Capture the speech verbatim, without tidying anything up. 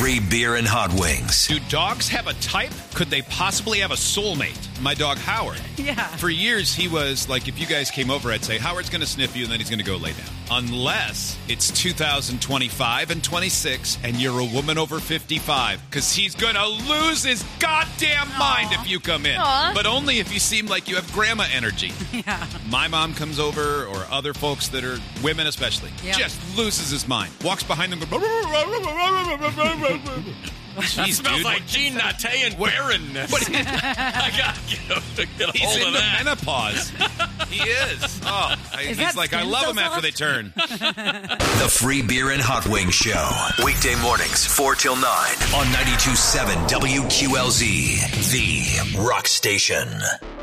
Free beer and hot wings. Do dogs have a type? Could they possibly have a soulmate? My dog, Howard. Yeah. For years, he was like, if you guys came over, I'd say, Howard's going to sniff you, and then he's going to go lay down. Unless it's two thousand twenty-five and twenty-six, and you're a woman over fifty-five, because he's going to lose his goddamn Aww. mind if you come in. Aww. But only if you seem like you have grandma energy. Yeah. My mom comes over, or other folks that are women especially, Yep. just loses his mind. Walks behind them. Go, Jeez, smells dude. like Gene Nate and barrenness. What is, I got to get, get a he's hold in of the that. menopause. He is. Oh, I, Is he's that like, I skin love so them after soft? they turn. The Free Beer and Hot Wings Show. Weekday mornings, four till nine on ninety-two point seven W Q L Z, the rock station.